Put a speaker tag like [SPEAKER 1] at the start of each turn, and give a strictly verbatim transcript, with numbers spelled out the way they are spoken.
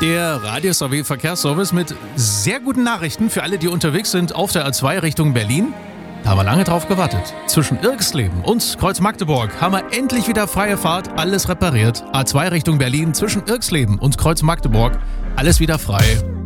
[SPEAKER 1] Der Radio S A W Verkehrsservice mit sehr guten Nachrichten für alle, die unterwegs sind auf der A zwei Richtung Berlin. Da haben wir lange drauf gewartet. Zwischen Irxleben und Kreuz Magdeburg haben wir endlich wieder freie Fahrt, alles repariert. A zwei Richtung Berlin zwischen Irxleben und Kreuz Magdeburg, alles wieder frei.